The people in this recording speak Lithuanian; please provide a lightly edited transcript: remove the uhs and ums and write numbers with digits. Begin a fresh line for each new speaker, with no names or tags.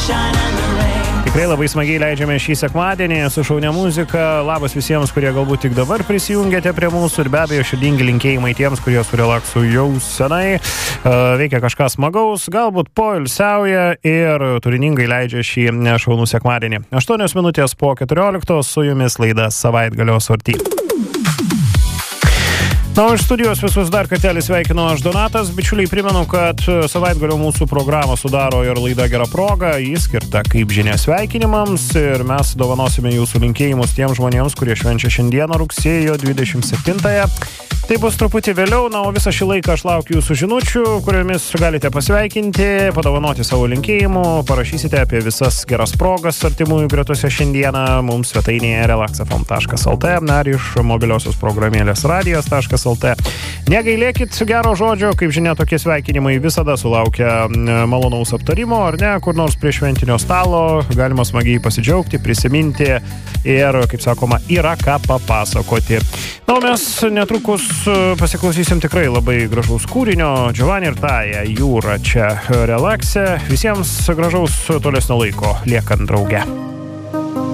Tikrai labai smagiai leidžiame šį sekmadienį su šaunia muzika. Labas visiems, kurie galbūt tik dabar prisijungėte prie mūsų ir be abejo širdingi linkėjimai tiems, kurie su relaksu jau senai veikia kažką smagaus, galbūt poilsiauja ir turiningai leidžia šį šaunų sekmadienį. 8 minutės po 14 su jumis laida Savaitgalio sorty. Na, iš studijos visus dar kartelį sveikinu aš Donatas. Bičiuliai, primenu, kad savaitgalio mūsų programą sudaro ir laida Gera proga. Jis skirta kaip žinia sveikinimams ir mes dovanosime jūsų linkėjimus tiems žmonėms, kurie švenčia šiandieną rugsėjo 27-ąją. Tai bus truputį vėliau, na, o visą šį laiką aš laukiu jūsų žinučių, kuriomis galite pasveikinti, padovanoti savo linkėjimų, parašysite apie visas geras progas artimųjų gretose šiandieną mums svetainėje relaxfm.lt ar iš mobiliosios programėlės radijas.lt. Negailėkit gero žodžio, kaip žinia, tokie sveikinimai visada sulaukia malonaus aptarimo, ar ne, kur nors prie šventinio stalo, galima smagiai pasidžiaugti, prisiminti ir, kaip sakoma, yra ką papasakoti. Na, o mes netrukus pasiklausysim tikrai labai gražaus kūrinio. Giovanni ir Taja, Jūra čia relakse. Visiems gražaus tolesnio laiko liekant drauge.